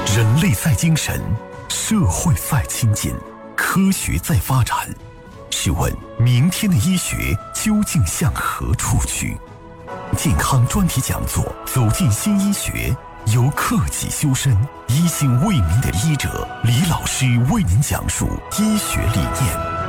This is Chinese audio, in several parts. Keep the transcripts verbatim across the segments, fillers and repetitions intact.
人类在精神，社会在亲近，科学在发展。试问明天的医学究竟向何处去？健康专题讲座走进新医学，由克己修身、医心为民的医者李老师为您讲述医学理念。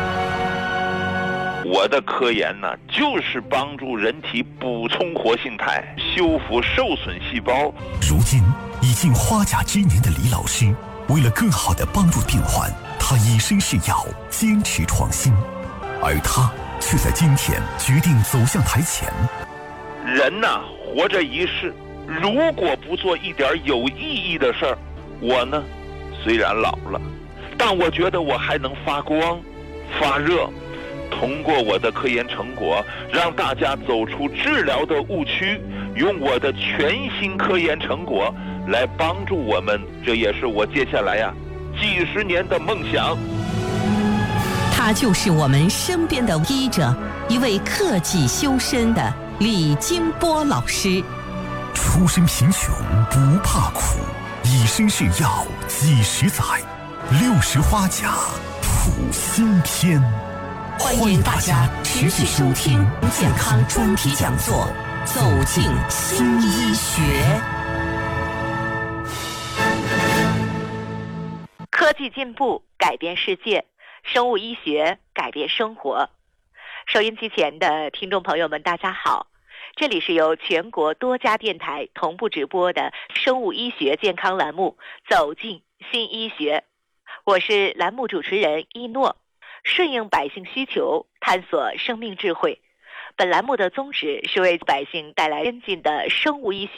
我的科研呢，就是帮助人体补充活性肽，修复受损细胞。 如今已近花甲之年的李老师，为了更好地帮助病患，他以身试药，坚持创新，而他却在今天决定走向台前。 人呐，活着一世，如果不做一点有意义的事儿，我呢，虽然老了，但我觉得我还能发光、发热。通过我的科研成果，让大家走出治疗的误区，用我的全新科研成果来帮助我们，这也是我接下来呀、啊、几十年的梦想。 他就是我们身边的医者，一位克己修身的李金波老师。 出身贫穷不怕苦，以身试药几十载，六十花甲谱新篇。 欢迎大家持续收听健康专题讲座，走进新医学。 科技进步改变世界，生物医学改变生活。收音机前的听众朋友们，大家好，这里是由全国多家电台同步直播的生物医学健康栏目《走进新医学》，我是栏目主持人一诺。顺应百姓需求，探索生命智慧。本栏目的宗旨是为百姓带来先进的生物医学